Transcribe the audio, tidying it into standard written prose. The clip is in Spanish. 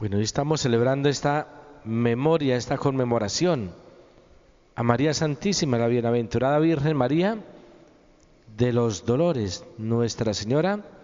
Bueno, hoy estamos celebrando esta memoria, esta conmemoración a María Santísima, la bienaventurada Virgen María de los Dolores, Nuestra Señora